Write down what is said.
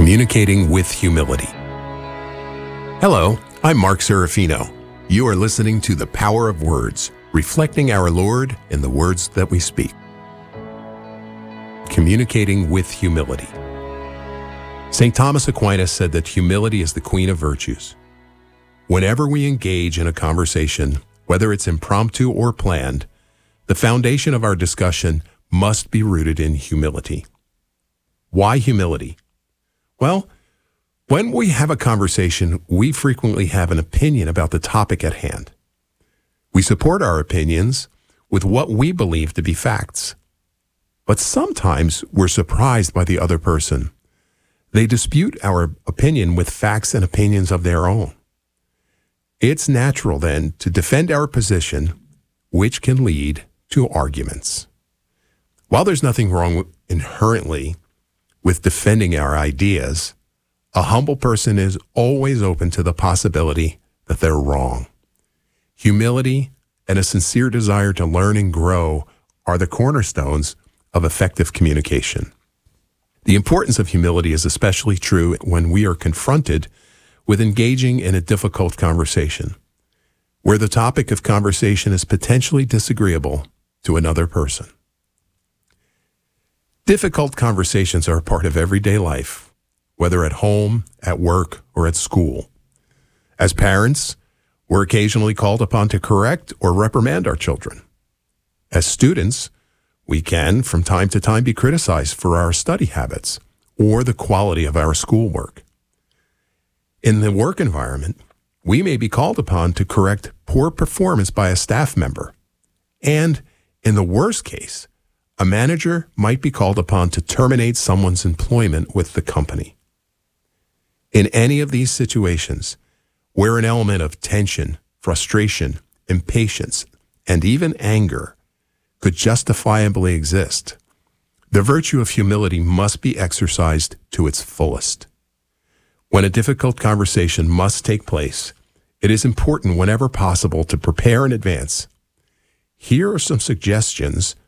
Communicating with Humility. Hello, I'm Mark Serafino. You are listening to The Power of Words, reflecting our Lord in the words that we speak. Communicating with Humility. St. Thomas Aquinas said that humility is the queen of virtues. Whenever we engage in a conversation, whether it's impromptu or planned, the foundation of our discussion must be rooted in humility. Why humility? Well, when we have a conversation, we frequently have an opinion about the topic at hand. We support our opinions with what we believe to be facts. But sometimes we're surprised by the other person. They dispute our opinion with facts and opinions of their own. It's natural then to defend our position, which can lead to arguments. While there's nothing wrong inherently with defending our ideas, a humble person is always open to the possibility that they're wrong. Humility and a sincere desire to learn and grow are the cornerstones of effective communication. The importance of humility is especially true when we are confronted with engaging in a difficult conversation, where the topic of conversation is potentially disagreeable to another person. Difficult conversations are a part of everyday life, whether at home, at work, or at school. As parents, we're occasionally called upon to correct or reprimand our children. As students, we can, from time to time, be criticized for our study habits or the quality of our schoolwork. In the work environment, we may be called upon to correct poor performance by a staff member. And in the worst case, a manager might be called upon to terminate someone's employment with the company. In any of these situations, where an element of tension, frustration, impatience, and even anger could justifiably exist, the virtue of humility must be exercised to its fullest. When a difficult conversation must take place, it is important whenever possible to prepare in advance. Here are some suggestions